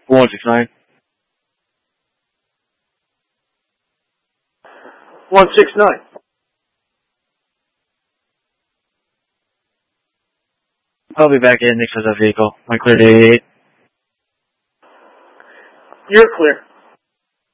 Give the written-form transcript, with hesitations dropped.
169. 169. I'll be back in next to the vehicle. I cleared 88. You're clear.